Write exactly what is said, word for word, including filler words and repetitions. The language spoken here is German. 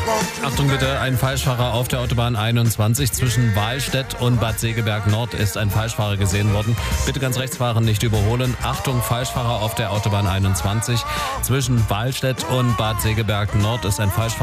Achtung bitte, ein Falschfahrer auf der Autobahn einundzwanzig. Zwischen Wahlstedt und Bad Segeberg Nord ist ein Falschfahrer gesehen worden. Bitte ganz rechts fahren, nicht überholen. Achtung, Falschfahrer auf der Autobahn einundzwanzig. Zwischen Wahlstedt und Bad Segeberg Nord ist ein Falschfahrer